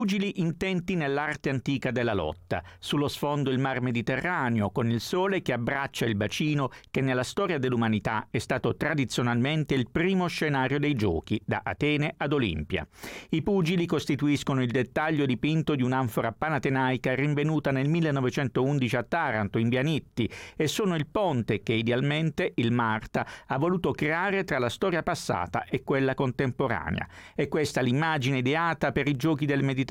Pugili intenti nell'arte antica della lotta, sullo sfondo il mar Mediterraneo, con il sole che abbraccia il bacino che nella storia dell'umanità è stato tradizionalmente il primo scenario dei giochi, da Atene ad Olimpia. I pugili costituiscono il dettaglio dipinto di un'anfora panatenaica rinvenuta nel 1911 a Taranto, in Bianitti, e sono il ponte che idealmente il Marta ha voluto creare tra la storia passata e quella contemporanea. È questa l'immagine ideata per i giochi del Mediterraneo.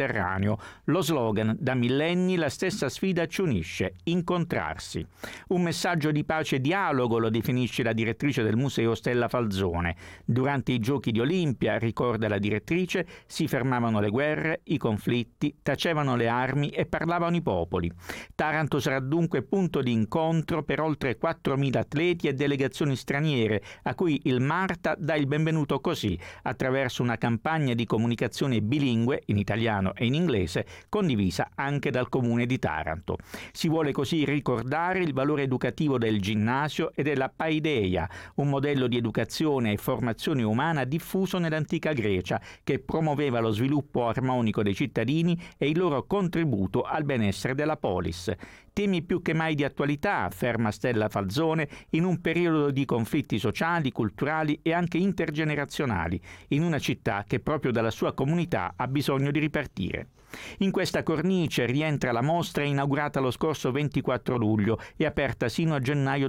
Lo slogan: da millenni la stessa sfida ci unisce, incontrarsi. Un messaggio di pace e dialogo lo definisce la direttrice del museo Stella Falzone. Durante i giochi di Olimpia, ricorda la direttrice, si fermavano le guerre, i conflitti, tacevano le armi e parlavano i popoli. Taranto sarà dunque punto di incontro per oltre 4.000 atleti e delegazioni straniere, a cui il Marta dà il benvenuto così, attraverso una campagna di comunicazione bilingue in italiano e in inglese, condivisa anche dal comune di Taranto. Si vuole così ricordare il valore educativo del ginnasio e della paideia, un modello di educazione e formazione umana diffuso nell'antica Grecia, che promuoveva lo sviluppo armonico dei cittadini e il loro contributo al benessere della polis. Temi più che mai di attualità, afferma Stella Falzone, in un periodo di conflitti sociali, culturali e anche intergenerazionali, in una città che proprio dalla sua comunità ha bisogno di ripartire. In questa cornice rientra la mostra inaugurata lo scorso 24 luglio e aperta sino a gennaio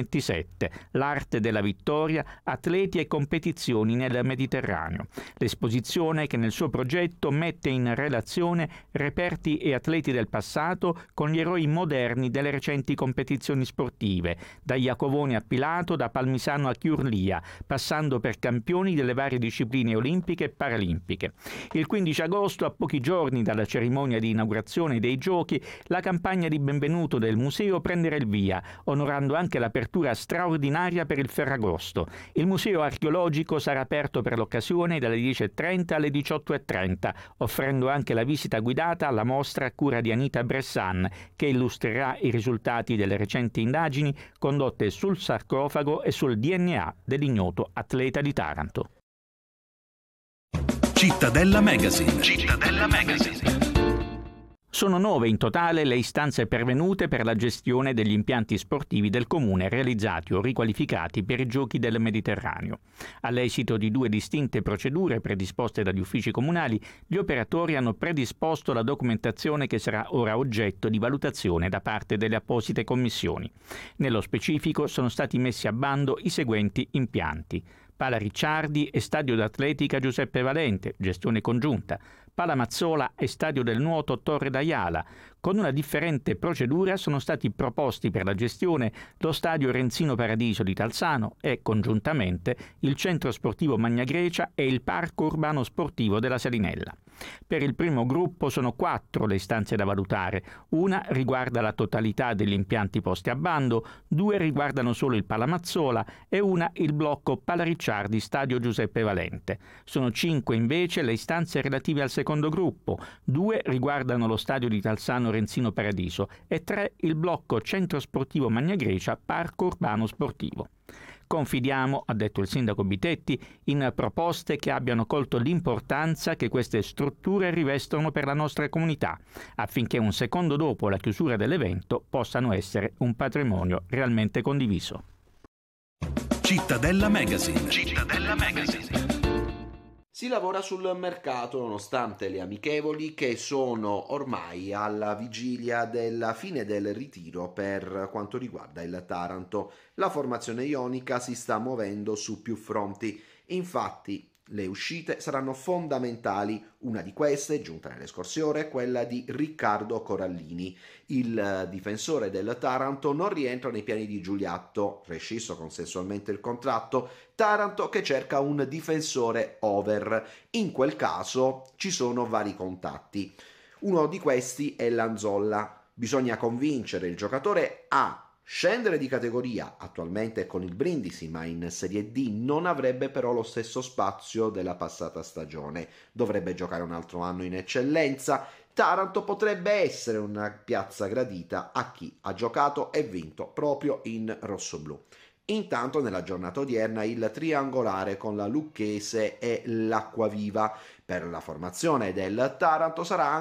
2027, L'arte della vittoria, atleti e competizioni nel Mediterraneo. L'esposizione, che nel suo progetto mette in relazione reperti e atleti del passato con gli eroi moderni delle recenti competizioni sportive, da Iacovone a Pilato, da Palmisano a Chiurlia, passando per campioni delle varie discipline olimpiche e paralimpiche. Il 15 agosto, a pochi giorni dalla cerimonia di inaugurazione dei giochi, la campagna di benvenuto del museo prenderà il via, onorando anche l'apertura straordinaria per il Ferragosto. Il museo archeologico sarà aperto per l'occasione dalle 10:30 alle 18:30, offrendo anche la visita guidata alla mostra a cura di Anita Bressan, che illustrerà i risultati delle recenti indagini condotte sul sarcofago e sul DNA dell'ignoto atleta di Taranto. Cittadella Magazine. Cittadella Magazine. Sono 9 in totale le istanze pervenute per la gestione degli impianti sportivi del comune realizzati o riqualificati per i giochi del Mediterraneo. All'esito di 2 distinte procedure predisposte dagli uffici comunali, gli operatori hanno predisposto la documentazione che sarà ora oggetto di valutazione da parte delle apposite commissioni. Nello specifico sono stati messi a bando i seguenti impianti: Pala Ricciardi e Stadio d'Atletica Giuseppe Valente, gestione congiunta; Pala Mazzola e Stadio del Nuoto Torre d'Aiala. Con una differente procedura sono stati proposti per la gestione lo Stadio Renzino Paradiso di Talzano e, congiuntamente, il Centro Sportivo Magna Grecia e il Parco Urbano Sportivo della Salinella. Per il primo gruppo sono 4 le istanze da valutare. Una riguarda la totalità degli impianti posti a bando, 2 riguardano solo il Palamazzola e una il blocco Pala Ricciardi Stadio Giuseppe Valente. Sono 5 invece le istanze relative al secondo gruppo, 2 riguardano lo stadio di Talzano Renzino Paradiso e 3 il blocco Centro Sportivo Magna Grecia Parco Urbano Sportivo. Confidiamo, ha detto il sindaco Bitetti, in proposte che abbiano colto l'importanza che queste strutture rivestono per la nostra comunità, affinché un secondo dopo la chiusura dell'evento possano essere un patrimonio realmente condiviso. Cittadella Magazine. Cittadella Magazine. Si lavora sul mercato nonostante le amichevoli che sono ormai alla vigilia della fine del ritiro per quanto riguarda il Taranto. La formazione ionica si sta muovendo su più fronti, infatti le uscite saranno fondamentali. Una di queste, giunta nelle scorse ore, è quella di Riccardo Corallini. Il difensore del Taranto non rientra nei piani di Giuliatto, rescisso consensualmente il contratto. Taranto che cerca un difensore over. In quel caso ci sono vari contatti. Uno di questi è Lanzolla. Bisogna convincere il giocatore a scendere di categoria, attualmente con il Brindisi, ma in Serie D non avrebbe però lo stesso spazio della passata stagione. Dovrebbe giocare un altro anno in eccellenza. Taranto potrebbe essere una piazza gradita a chi ha giocato e vinto proprio in rossoblù. Intanto nella giornata odierna il triangolare con la Lucchese e l'Acquaviva. Per la formazione del Taranto sarà